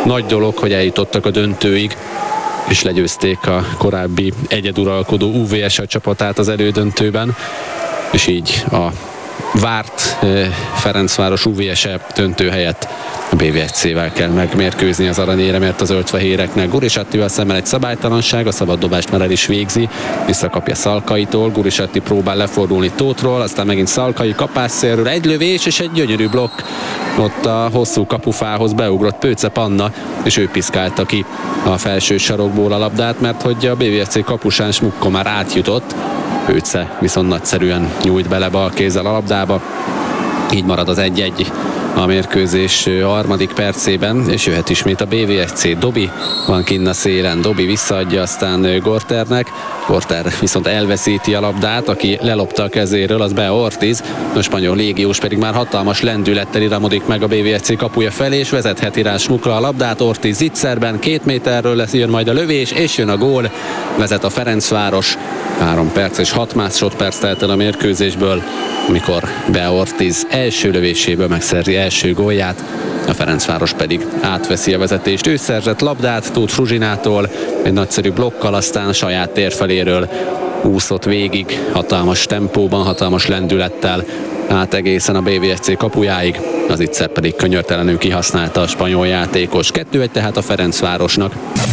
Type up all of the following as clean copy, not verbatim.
nagy dolog, hogy eljutottak a döntőig, és legyőzték a korábbi egyeduralkodó UVSA csapatát az elődöntőben, és így a várt Ferencváros UVSA döntő helyett a BVSC-vel kell megmérkőzni az aranyéremért a zöldfehéreknek. Gurisattival szemben egy szabálytalanság, a szabaddobást már el is végzi, visszakapja Szalkaitól, Gurisatti próbál lefordulni Tóthról, aztán megint Szalkai kapásszélről, egy lövés és egy gyönyörű blokk. Ott a hosszú kapufához beugrott Pőce Panna, és ő piszkálta ki a felső sarokból a labdát, mert hogy a BVSC kapusán Smukko már átjutott, Pőce viszont nagyszerűen nyújt bele bal kézzel a labdába. Így marad az 1-1 a mérkőzés harmadik percében, és jöhet ismét a BVSC. Dobi van kinn a szélen, Dobi visszaadja aztán Gorternek, Gorter viszont elveszíti a labdát, aki lelopta a kezéről, az Bea Ortiz, a spanyol légiós pedig már hatalmas lendülettel iramodik meg a BVSC kapuja felé, és vezetheti rá Smukra a labdát, Ortiz zicserben, 2 méterről jön majd a lövés, és jön a gól, vezet a Ferencváros. 3 perc és 6 másodperc telt el a mérkőzésből, amikor Bea Ortiz első lövéséből megszerzi első gólját, a Ferencváros pedig átveszi a vezetést. Ő szerzett labdát Tóth Fruzsinától, egy nagyszerű blokkal, aztán a saját térfeléről úszott végig, hatalmas tempóban, hatalmas lendülettel át egészen a BVSC kapujáig, az Itzer pedig könyörtelenül kihasználta a spanyol játékos. 2-1 tehát a Ferencvárosnak.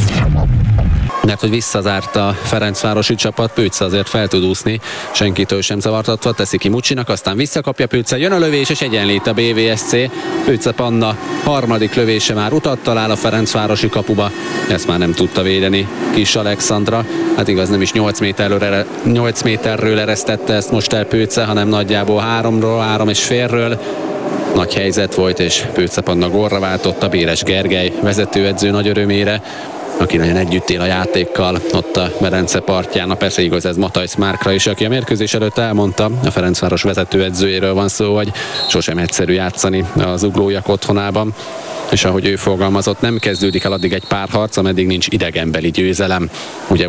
Mert hogy visszazárt a ferencvárosi csapat, Pőce azért fel tud úszni, senkitől sem zavartatva, teszi ki Mucsinak, aztán visszakapja Pőce, jön a lövés és egyenlít a BVSC. Pőce Panna harmadik lövése már utat talál a ferencvárosi kapuba, ezt már nem tudta védeni Kis Alexandra, hát igaz nem is 8 méterről eresztette ezt most el Pőce, hanem nagyjából 3,5-ről. Nagy helyzet volt, és Pőce Panna gólra váltotta, Béres Gergely vezetőedző nagy örömére, aki nagyon együtt él a játékkal ott a Berence partján. Persze igaz ez Matajsz Márkra is, aki a mérkőzés előtt elmondta, a Ferencváros vezetőedzőjéről van szó, hogy sosem egyszerű játszani az Zuglóiak otthonában, és ahogy ő fogalmazott, nem kezdődik el addig egy párharc, ameddig nincs idegenbeli győzelem, ugye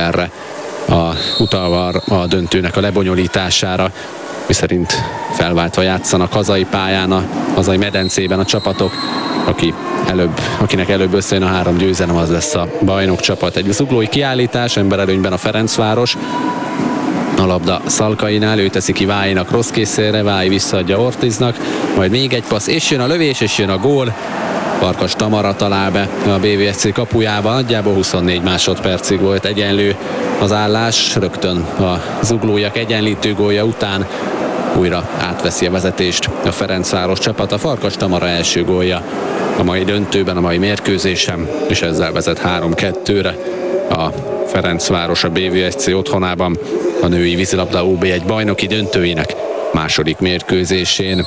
utalva a döntőnek a lebonyolítására, miszerint felváltva játszanak hazai pályán, a hazai medencében a csapatok, akinek előbb összejön a 3 győzelem, az lesz a bajnok csapat. Egy zuglói kiállítás, emberelőnyben a Ferencváros. A labda Szalkainál, ő teszi ki Váinak rossz készére, Vái visszaadja Ortiznak, majd még egy passz, és jön a lövés, és jön a gól. Farkas Tamara talál be a BVSC kapujába, nagyjából 24 másodpercig volt egyenlő az állás, rögtön a zuglóiak egyenlítő gólja után újra átveszi a vezetést a Ferencváros csapat. A Farkas Tamara első gólja a mai döntőben, a mai mérkőzésen, és ezzel vezet 3-2-re a Ferencváros a BVSC otthonában a női vízilabda OB1 bajnoki döntőjének második mérkőzésén.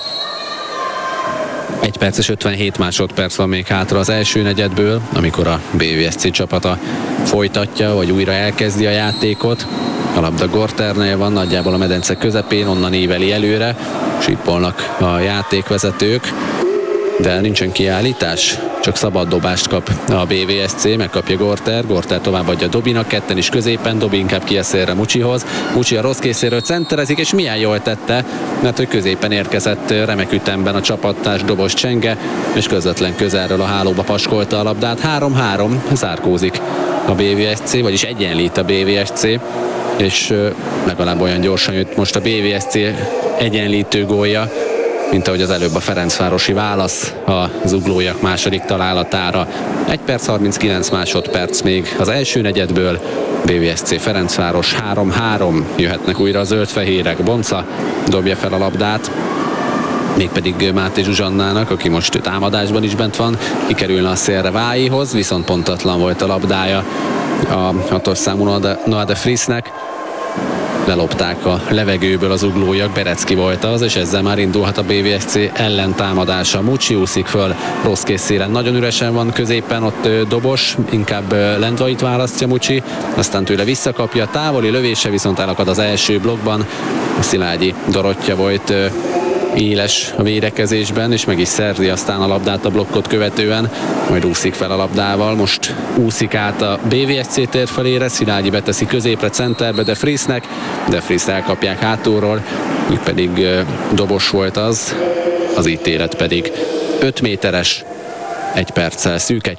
1 perc és 57 másodperc van még hátra az első negyedből, amikor a BVSC csapata folytatja, vagy újra elkezdi a játékot. A labda Gorternél van, nagyjából a medence közepén, onnan éveli előre, sípolnak a játékvezetők, de nincsen kiállítás, csak szabad dobást kap a BVSC, megkapja Gorter továbbadja Dobinak, ketten is középen, Dobi inkább kieszélre Mucsihoz, Mucsi a rossz készéről centerezik, és milyen jól tette, mert hogy középen érkezett remek ütemben a csapattárs Dobos Csenge, és közvetlen közelről a hálóba paskolta a labdát. 3-3, zárkózik a BVSC, vagyis egyenlít a BVSC, és legalább olyan gyorsan jött most a BVSC egyenlítő gólja, mint ahogy az előbb a ferencvárosi válasz a zuglóiak második találatára. 1 perc 39 másodperc még az első negyedből. BVSC Ferencváros 3-3, jöhetnek újra a zöldfehérek. Bonca dobja fel a labdát, mégpedig Máté Zsuzsannának, aki most támadásban is bent van, kikerülne a szélre Váihoz, viszont pontatlan volt a labdája a 6-os számú Noah de Vriesnek. Lelopták a levegőből az uglóiak, Berecki volt az, és ezzel már indulhat a BVSC ellentámadása. Mucsi úszik föl rossz készszélen, nagyon üresen van középen, ott Dobos, inkább Lendvait választja Mucsi, aztán tőle visszakapja, távoli lövése viszont elakad az első blokkban. Szilágyi Dorottya volt éles a védekezésben, és meg is szerzi aztán a labdát a blokkot követően, majd úszik fel a labdával, most úszik át a BVSC tér felére, Szilágyi beteszi középre, centerbe De Vriesnek, De Vries elkapják hátulról, így pedig Dobos volt az ítélet pedig 5 méteres, 1 perccel, szűk 1